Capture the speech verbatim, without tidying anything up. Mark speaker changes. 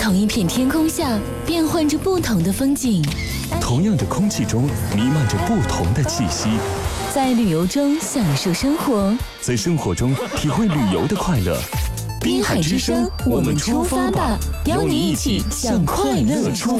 Speaker 1: 同一片天空下，变换着不同的风景；
Speaker 2: 同样的空气中，弥漫着不同的气息。
Speaker 1: 在旅游中享受生活，
Speaker 2: 在生活中体会旅游的快乐。
Speaker 1: 滨海之声，我们出发吧！邀你一起向快乐出发。